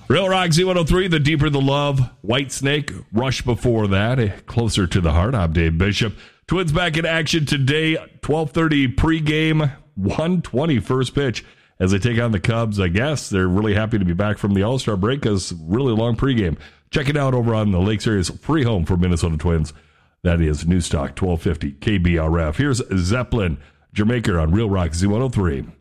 Real Rock Z103, the deeper the love. White Snake, Rush before that. Closer to the heart. I'm Dave Bishop. Twins back in action today. 12:30 pregame, 1:20 first pitch as they take on the Cubs. I guess they're really happy to be back from the All-Star break because really long pregame. Check it out over on the Lakes Area's free home for Minnesota Twins. That is Newstalk 1250 KBRF. Here's Zeppelin, Jamaica on Real Rock Z103.